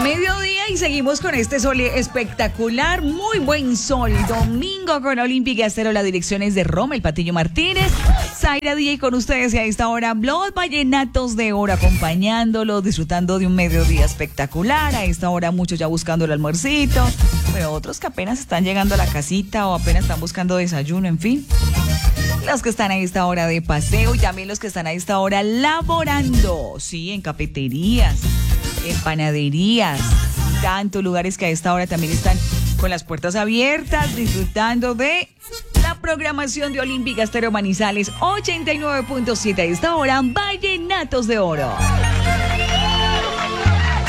Mediodía y seguimos con este sol espectacular, muy buen sol. Domingo con Olímpica Estéreo, la dirección es de Rommel Patiño Martínez. Zaira DJ con ustedes y a esta hora los vallenatos de oro acompañándolos, disfrutando de un mediodía espectacular. A esta hora muchos ya buscando el almuercito, pero otros que apenas están llegando a la casita o apenas están buscando desayuno, en fin. Los que están a esta hora de paseo y también los que están a esta hora laborando, sí, en cafeterías, en panaderías, tantos lugares que a esta hora también están con las puertas abiertas, disfrutando de la programación de Olímpica Estéreo Manizales 89.7. A esta hora, Vallenatos de Oro.